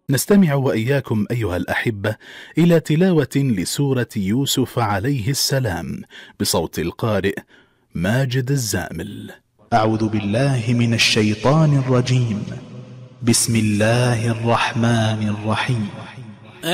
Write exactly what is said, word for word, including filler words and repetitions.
نستمع وإياكم أيها الأحبة إلى تلاوة لسورة يوسف عليه السلام بصوت القارئ ماجد الزامل. أعوذ بالله من الشيطان الرجيم. بسم الله الرحمن الرحيم.